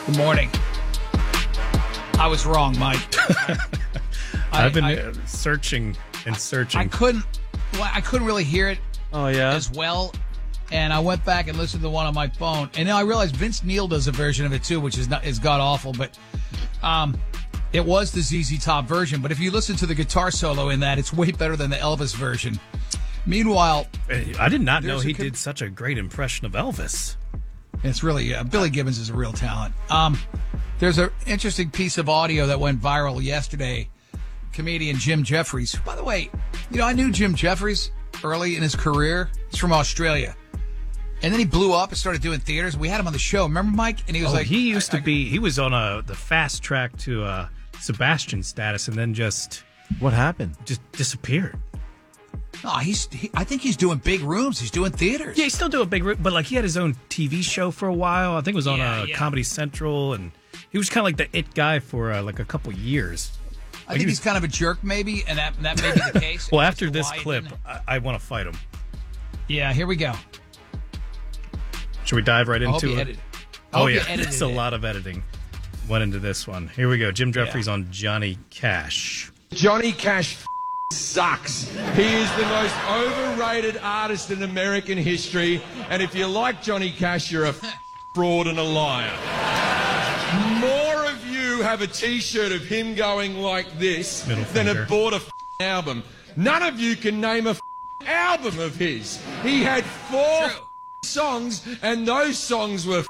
Good morning. I was wrong, Mike. I've been searching and searching. I couldn't really hear it as well, and I went back and listened to one on my phone, and now I realized Vince Neil does a version of it too, which is god awful, but it was the ZZ Top version. But if you listen to the guitar solo in that, it's way better than the Elvis version. Meanwhile, I did not know he did such a great impression of Elvis. It's really Billy Gibbons is a real talent. There's an interesting piece of audio that went viral yesterday. Comedian Jim Jeffries. By the way, I knew Jim Jeffries early in his career. He's from Australia. And then he blew up and started doing theaters. We had him on the show. Remember, Mike? And he was he was on the fast track to Sebastian status and then just... What happened? Just disappeared. No, I think he's doing big rooms. He's doing theaters. Yeah, he's still doing big rooms, but he had his own TV show for a while. I think it was on Comedy Central, and he was kind of like the it guy for a couple years. I think he's kind of a jerk, maybe, and that may be the case. Well, after this clip, I want to fight him. Yeah, here we go. Should we dive right into it? Yeah, there's a lot of editing went into this one. Here we go. Jim Jeffries on Johnny Cash. Johnny Cash sucks. He is the most overrated artist in American history, and if you like Johnny Cash, you're a fraud and a liar. More of you have a T-shirt of him going like this than have bought a album. None of you can name a album of his. He had 4 songs, and those songs were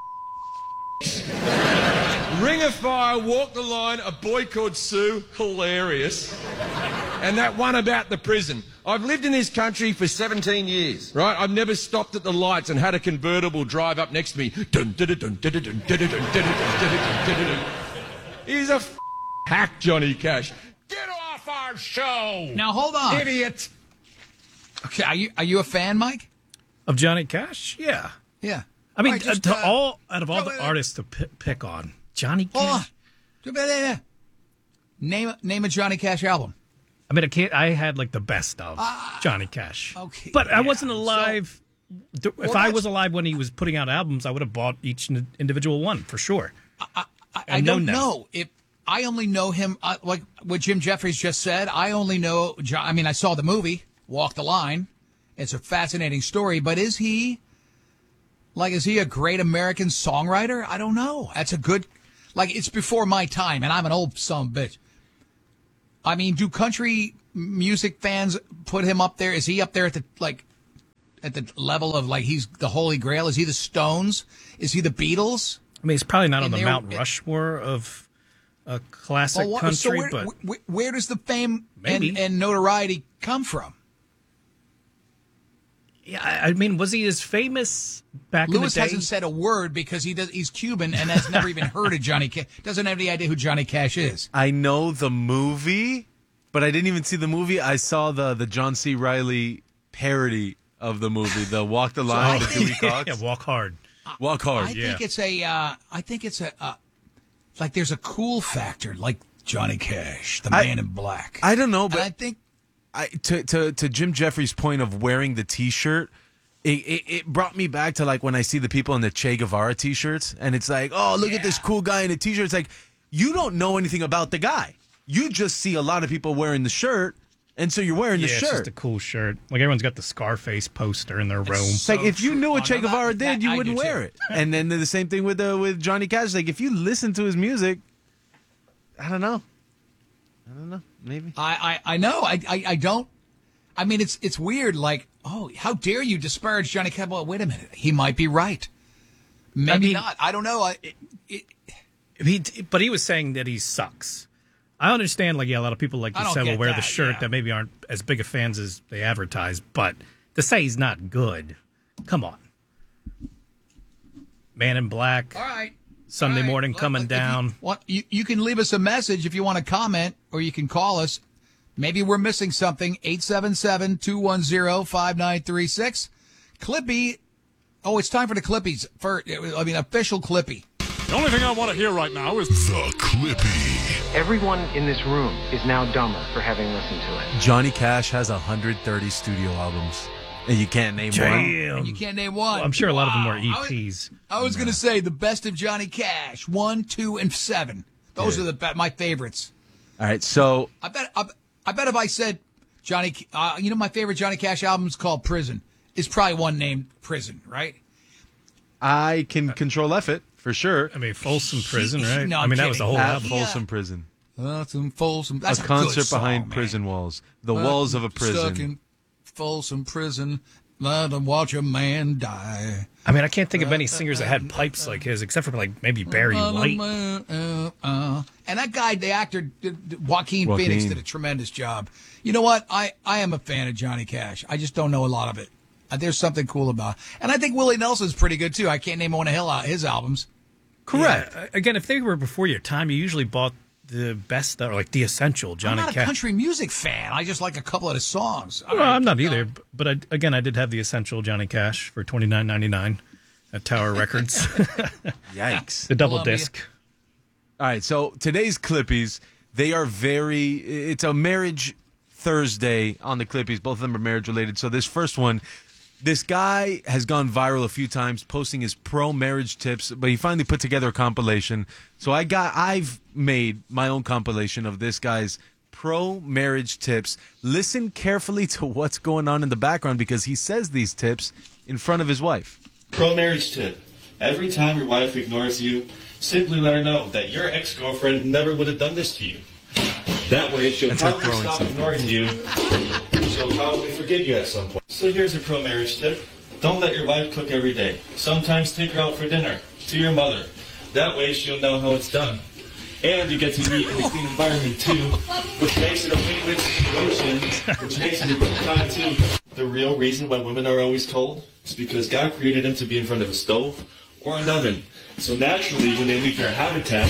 Ring of Fire, Walk the Line, A Boy Called Sue, hilarious. And that one about the prison. I've lived in this country for 17 years, right? I've never stopped at the lights and had a convertible drive up next to me. He's a hack, Johnny Cash. Get off our show! Now, hold on. Idiot! Okay, are you a fan, Mike? Of Johnny Cash? Yeah. Yeah. I mean, out of all the artists to pick on, Johnny Cash. Name a Johnny Cash album. I mean, I had the best of Johnny Cash. Okay, but I wasn't alive. If I was alive when he was putting out albums, I would have bought each individual one for sure. I don't know. I only know him like what Jim Jeffries just said. I only know. I saw the movie Walk the Line. It's a fascinating story, but is he a great American songwriter? I don't know. That's a good, it's before my time, and I'm an old son of a bitch. I mean, do country music fans put him up there? Is he up there at the level of he's the Holy Grail? Is he the Stones? Is he the Beatles? I mean, he's probably not on the Mount Rushmore of classic country, but where does the fame maybe and notoriety come from? Yeah, I mean, was he as famous back in the day? Lewis hasn't said a word because he's Cuban and has never even heard of Johnny Cash. Doesn't have any idea who Johnny Cash is. I know the movie, but I didn't even see the movie. I saw the John C. Reilly parody of the movie, the Walk the Line with Dewey Cox. Yeah, Walk Hard. Walk Hard. I think it's there's a cool factor like Johnny Cash, the Man in Black. I don't know, but I think. To Jim Jeffries' point of wearing the T-shirt, it brought me back to when I see the people in the Che Guevara T-shirts, and it's look at this cool guy in a T-shirt. It's you don't know anything about the guy. You just see a lot of people wearing the shirt, and so you're wearing the shirt. It's just a cool shirt. Everyone's got the Scarface poster in their room. It's if you knew what Che Guevara did, you wouldn't wear it. And then the same thing with Johnny Cash. If you listen to his music, I don't know. Maybe. I know. I don't. I mean, it's weird. How dare you disparage Johnny Cash? Well, wait a minute. He might be right. Maybe not. I don't know. But he was saying that he sucks. I understand. A lot of people, like you said, will wear the shirt that maybe aren't as big of fans as they advertise. But to say he's not good, come on. Man in Black. All right. Sunday morning coming down. You can leave us a message if you want to comment, or you can call us. Maybe we're missing something. 877-210-5936. Clippy. Oh, it's time for the Clippies. Official Clippy. The only thing I want to hear right now is the Clippy. Everyone in this room is now dumber for having listened to it. Johnny Cash has 130 studio albums. And you can't name one. And you can't name one. Well, I'm sure a lot of them were EPs. I was going to say the best of Johnny Cash, 1, 2, and 7. Those are my favorites. All right, so I bet if I said Johnny, my favorite Johnny Cash album is called Prison. It's probably one named Prison, right? I can control F it for sure. I mean, Folsom Prison, right? No, I I'm mean, that was the whole kidding. album. Folsom Prison. Folsom. That's a concert good song, behind man. prison walls. The walls of a prison. Stuck in Folsom Prison. Let them watch a man die. I mean, I can't think of any singers that had pipes like his, except for like maybe Barry White. And that guy, the actor, Joaquin Phoenix, did a tremendous job. You know what? I am a fan of Johnny Cash. I just don't know a lot of it. There's something cool about it. And I think Willie Nelson's pretty good, too. I can't name one of his albums. Correct. Yeah. Again, if they were before your time, you usually bought the best, or like the essential Johnny Cash. I'm not a country music fan. I just like a couple of his songs. Well, I'm not either. But I did have the essential Johnny Cash for $29.99 at Tower Records. Yikes. The double disc. All right, so today's Clippies, they are it's a marriage Thursday on the Clippies. Both of them are marriage related. So this first one, this guy has gone viral a few times posting his pro-marriage tips, but he finally put together a compilation. So I've made my own compilation of this guy's pro-marriage tips. Listen carefully to what's going on in the background because he says these tips in front of his wife. Pro-marriage tip. Every time your wife ignores you, simply let her know that your ex-girlfriend never would have done this to you. That way she'll probably stop ignoring you. She'll probably forgive you at some point. So here's a pro-marriage tip. Don't let your wife cook every day. Sometimes take her out for dinner, to your mother. That way she'll know how it's done. And you get to meet in a clean environment too, which makes it a win-win situation, which makes it a good time too. The real reason why women are always cold is because God created them to be in front of a stove or an oven. So naturally, when they leave their habitat...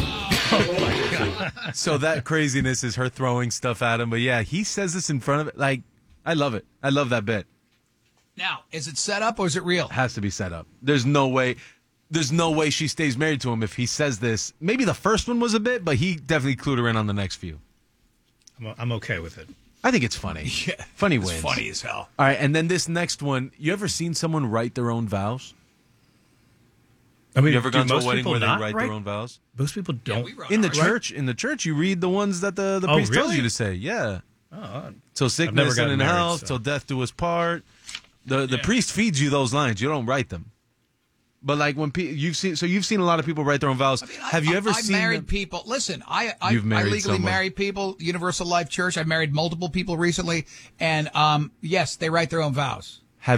So that craziness is her throwing stuff at him. But yeah, he says this in front of it. Like, I love it. I love that bit. Now, is it set up or is it real? It has to be set up. There's no way she stays married to him if he says this. Maybe the first one was a bit, but he definitely clued her in on the next few. I'm okay with it. I think it's funny. Yeah, funny it's wins. Funny as hell. All right, and then this next one. You ever seen someone write their own vows? I mean, you ever gone to a most wedding people where they not write their own vows? Most people don't. In the church, you read the ones that the priest tells you to say. Yeah. So sickness and in health, till death do us part. The priest feeds you those lines. You don't write them. But like when you've seen a lot of people write their own vows. I mean, have you ever seen? I married people. Listen, I legally married people. Universal Life Church. I married multiple people recently, and yes, they write their own vows.